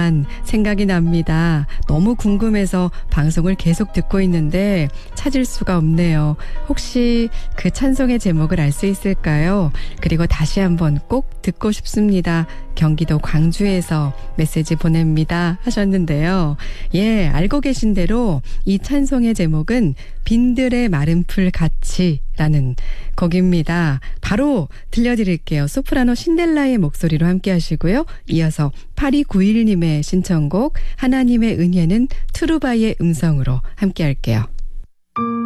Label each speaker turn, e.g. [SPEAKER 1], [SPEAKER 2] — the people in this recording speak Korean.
[SPEAKER 1] 순간 생각이 납니다. 너무 궁금해서 방송을 계속 듣고 있는데 찾을 수가 없네요. 혹시 그 찬송의 제목을 알 수 있을까요? 그리고 다시 한번 꼭 듣고 싶습니다. 경기도 광주에서 메시지 보냅니다 하셨는데요. 예, 알고 계신 대로 이 찬송의 제목은 빈들의 마른 풀 같이라는 곡입니다. 바로 들려드릴게요. 소프라노 신델라의 목소리로 함께 하시고요. 이어서 8291님의 신청곡 하나님의 은혜는 투루바의 음성으로 함께 할게요.